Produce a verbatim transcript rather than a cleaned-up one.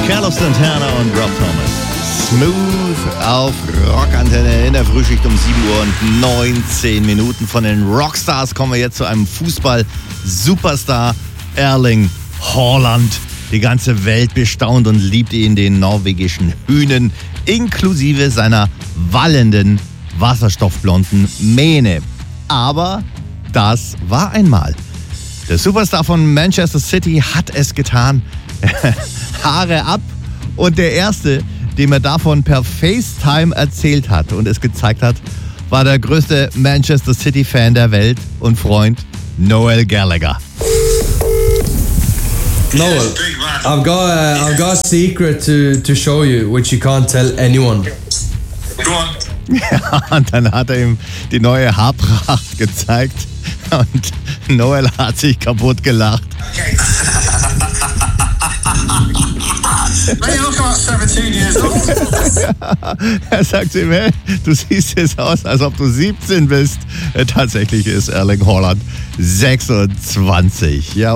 Carlos Santana und Rob Thomas. Smooth auf Rockantenne in der Frühschicht um sieben Uhr und neunzehn Minuten. Von den Rockstars kommen wir jetzt zu einem Fußball-Superstar, Erling Haaland. Die ganze Welt bestaunt und liebt ihn, den norwegischen Hühnen, inklusive seiner wallenden, wasserstoffblonden Mähne. Aber das war einmal. Der Superstar von Manchester City hat es getan. Haare ab. Und der Erste, dem er davon per FaceTime erzählt hat und es gezeigt hat, war der größte Manchester City-Fan der Welt und Freund Noel Gallagher. Noel, I've got a, I've got a secret to, to show you, which you can't tell anyone. Go on. Ja, und dann hat er ihm die neue Haarpracht gezeigt und Noel hat sich kaputt gelacht. Okay. Mate, you look about seventeen years old. Er sagt ihm, hey, du siehst jetzt aus, als ob du siebzehn bist. Tatsächlich ist Erling Haaland sechsundzwanzig. Ja.